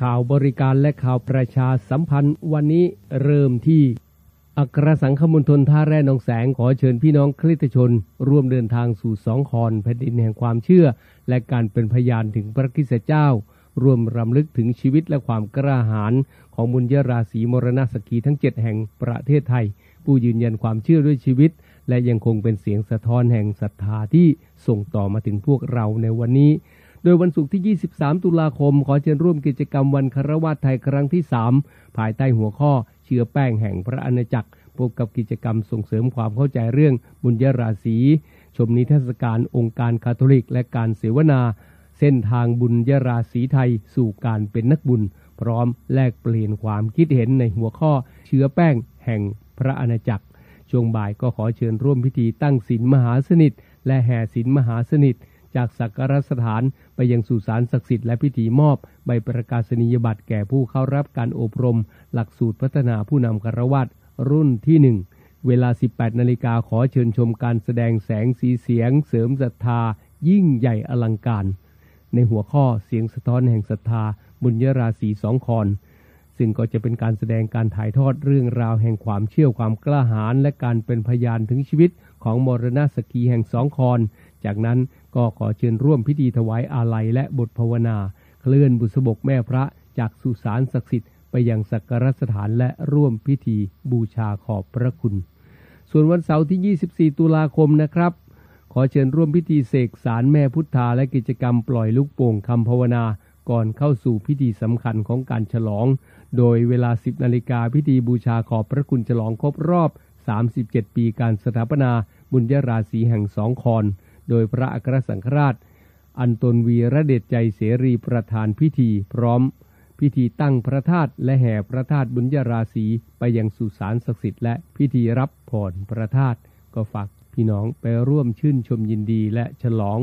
ข่าวบริการและข่าวประชาสัมพันธ์วันนี้เริ่มที่อัครสังฆมณฑลท่าแร่หนองแสงขอเชิญพี่น้องคริสตชนร่วมเดินทางสู่สองคอนแผ่นดินแห่งความเชื่อและการเป็นพยานถึงพระคริสตเจ้าร่วมรำลึกถึงชีวิตและความกล้าหาญของบุญยราศีมรณสกีทั้ง7แห่งประเทศไทยผู้ยืนยันความเชื่อด้วยชีวิตและยังคงเป็นเสียงสะท้อนแห่งศรัทธาที่ส่งต่อมาถึงพวกเราในวันนี้โดยวันศุกร์ที่23ตุลาคมขอเชิญร่วมกิจกรรมวันคฤหัสถ์ไทยครั้งที่3ภายใต้หัวข้อเชื้อแป้งแห่งพระอาณาจักรพบกับกิจกรรมส่งเสริมความเข้าใจเรื่องบุญยราศีชมนิทรรศการองค์การคาทอลิกและการเสวนาเส้นทางบุญยราศีไทยสู่การเป็นนักบุญพร้อมแลกเปลี่ยนความคิดเห็นในหัวข้อเชื้อแป้งแห่งพระอาณาจักรช่วงบ่ายก็ขอเชิญร่วมพิธีตั้งศีลมหาสนิทและแห่ศีลมหาสนิทจากสักการสถานไปยังสุสานศักดิ์สิทธิ์และพิธีมอบใบประกาศนียบัตรแก่ผู้เข้ารับการอบรมหลักสูตรพัฒนาผู้นำคฤหัสถ์รุ่นที่1เวลา 18 นาฬิกาขอเชิญชมการแสดงแสงสีเสียงเสริมศรัทธายิ่งใหญ่อลังการในหัวข้อเสียงสะท้อนแห่งศรัทธาบุญยราศีสองคอนซึ่งก็จะเป็นการแสดงการถ่ายทอดเรื่องราวแห่งความเชื่อความกล้าหาญและการเป็นพยานถึงชีวิตของมรณสกีแห่งสองคอนจากนั้นก็ขอเชิญร่วมพิธีถวายอาลัยและบทภาวนาเคลื่อนบุษบกแม่พระจากสุสานศักดิ์สิทธิ์ไปยังสักการสถานและร่วมพิธีบูชาขอบพระคุณส่วนวันเสาร์ที่24ตุลาคมนะครับขอเชิญร่วมพิธีเสกสารแม่พุทธาและกิจกรรมปล่อยลูกโป่งคำภาวนาก่อนเข้าสู่พิธีสำคัญของการฉลองโดยเวลา 10 นาฬิกาพิธีบูชาขอบพระคุณฉลองครบรอบ37 ปีการสถาปนาบุญยราศีแห่งสองคอนโดยพระอัครสังฆราชอันตนวีระเดชใจเสรีประธานพิธีพร้อมพิธีตั้งพระธาตุและแห่พระธาตุบุญยราศีไปยังสุสานศักดิ์สิทธิ์และพิธีรับพรพระธาตุก็ฝากพี่น้องไปร่วมชื่นชมยินดีและฉลอง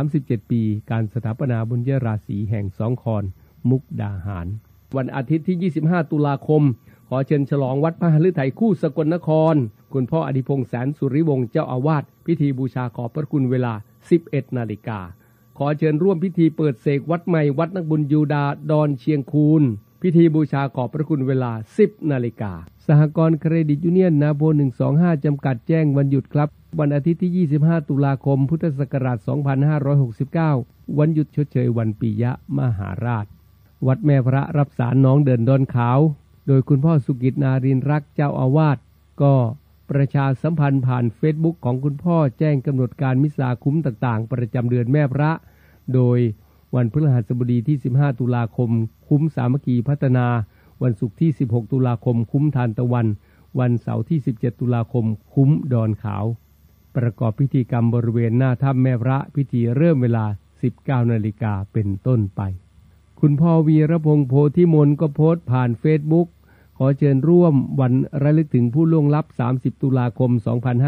37 ปีการสถาปนาบุญยราศีแห่งสองคอนมุกดาหารวันอาทิตย์ที่25ตุลาคมขอเชิญฉลองวัดพระฤทัยคู่สกลนครคุณพ่ออดิพงษ์แสนสุริวงศ์เจ้าอาวาสพิธีบูชาขอบพระคุณเวลา 11 นาฬิกาขอเชิญร่วมพิธีเปิดเสกวัดใหม่วัดนักบุญยูดาดอนเชียงคูนพิธีบูชาขอบพระคุณเวลา 10 นาฬิกาสหกรณ์เครดิตยูเนียนนาโพ125จำกัดแจ้งวันหยุดครับวันอาทิตย์ที่25ตุลาคมพุทธศักราช2569วันหยุดชดเชยวันปิยมหาราชวัดแม่พระรับสารน้องเดินดอนขาวโดยคุณพ่อสุกิจนารินรักเจ้าอาวาสก็ประชาสัมพันธ์ผ่านเฟซบุ๊กของคุณพ่อแจ้งกำหนดการมิสซาคุ้มต่างๆประจำเดือนแม่พระโดยวันพฤหัสบดีที่15ตุลาคมคุ้มสามัคคีพัฒนาวันศุกร์ที่16ตุลาคมคุ้มทานตะวันวันเสาร์ที่17ตุลาคมคุ้มดอนขาวประกอบพิธีกรรมบริเวณหน้าถ้ำแม่พระพิธีเริ่มเวลา 19 นาฬิกาเป็นต้นไปคุณพ่อวีรพงษ์โพธิมนก็โพสต์ผ่านเฟซบุ๊กขอเชิญร่วมวันระลึกถึงผู้ล่วงลับ30ตุลาคม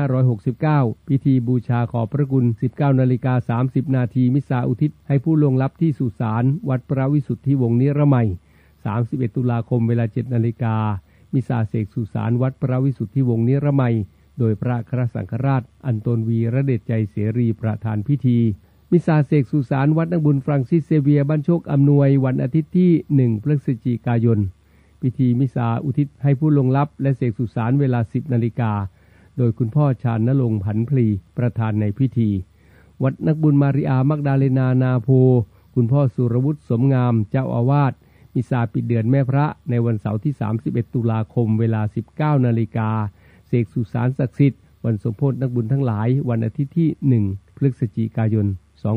2569พิธีบูชาขอบพระคุณ 19:30 น.มิสซาอุทิศให้ผู้ล่วงลับที่สุสานวัดพระวิสุทธิวงศ์นิรมัย31ตุลาคมเวลา 7 นาฬิกามิสซาเสกสุสานวัดพระวิสุทธิวงศ์นิรมัยโดยพระอัครสังฆราชอันตนวีระเดชใจเสรีประธานพิธีมิสซาเสกสุสานวัดนักบุญฟรังซิสเซเวียบ้านโชคอำนวยวันอาทิตย์ที่1พฤศจิกายนพิธีมิสซาอุทิศให้ผู้ล่วงลับและเสกสุสานเวลา 10 นาฬิกาโดยคุณพ่อชาญณรงค์ผันพลีประธานในพิธีวัดนักบุญมาริอามักดาเลนานาโพคุณพ่อสุรวุฒิสมงามเจ้าอาวาสมิสซาปิดเดือนแม่พระในวันเสาร์ที่31ตุลาคมเวลา 19 นาฬิกาเสกสุสานศักดิ์สิทธิ์วันสมโภชนักบุญทั้งหลายวันอาทิตย์ที่1พฤศจิกายน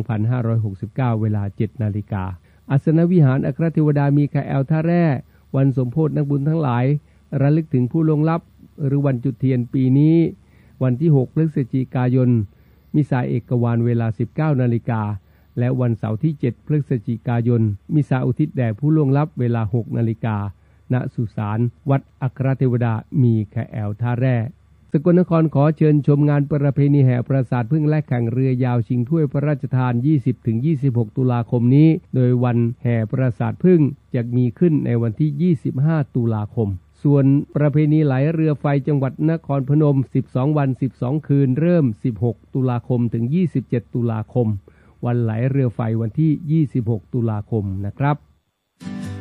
2569เวลา 7 นาฬิกาอาสนวิหารอัครเทวดามีคาแอลท่าแร่วันสมโภชนักบุญทั้งหลายระลึกถึงผู้ล่วงลับหรือวันจุดเทียนปีนี้วันที่6พฤศจิกายนมิสซาเอกวาลเวลา 19 นาฬิกาและวันเสาร์ที่7พฤศจิกายนมิสซาอุทิศแด่ผู้ล่วงลับเวลา 6 นาฬิกาณสุสานวัดอัครเทวดามีคาแอลท่าแร่สกลนครขอเชิญชมงานประเพณีแห่ปราสาทพึ่งและแข่งเรือยาวชิงถ้วยพระราชทาน 20-26 ตุลาคมนี้โดยวันแห่ปราสาทพึ่งจะมีขึ้นในวันที่ 25 ตุลาคมส่วนประเพณีไหลเรือไฟจังหวัดนครพนม 12 วัน 12 คืนเริ่ม 16 ตุลาคมถึง 27 ตุลาคมวันไหลเรือไฟวันที่ 26 ตุลาคมนะครับ